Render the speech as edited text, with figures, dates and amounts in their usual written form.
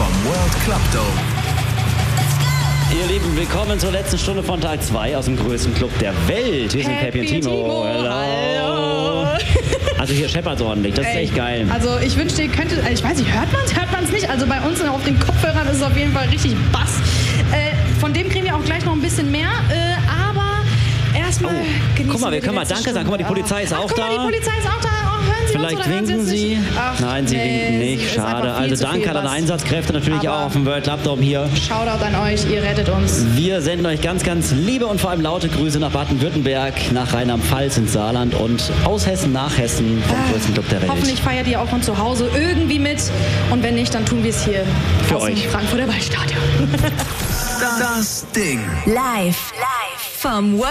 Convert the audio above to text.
vom World Club Dome. Ihr Lieben, willkommen zur letzten Stunde von Tag 2 aus dem größten Club der Welt. Wir sind Peppy und Timo. Hallo. Also hier scheppert's ordentlich, das ist echt geil. Also ich wünschte, ihr könntet, ich weiß nicht, hört man's nicht? Also bei uns auf den Kopfhörern ist es auf jeden Fall richtig Bass. Von dem kriegen wir auch gleich noch ein bisschen mehr, aber erstmal genießen guck mal, wir die können mal letzte Danke sagen. Stunde. Guck mal, die Polizei ist auch guck da. Mal, die Polizei ist auch da. Oh, hören Sie Vielleicht uns oder hören winken Sie Sie. uns nicht? Ach, Nein, sie winken nicht. ist Schade. einfach viel Also zu viel danke an alle Bass. Einsatzkräfte natürlich Aber auch auf dem World Club Dome hier. Shoutout an euch, ihr rettet uns. Wir senden euch ganz, ganz liebe und vor allem laute Grüße nach Baden-Württemberg, nach Rheinland-Pfalz ins Saarland und aus Hessen nach Hessen vom größten Club der Welt. Hoffentlich feiert ihr auch von zu Hause irgendwie mit. Und wenn nicht, dann tun wir es hier Für aus euch. dem Frankfurter Waldstadion. Das Ding. Live vom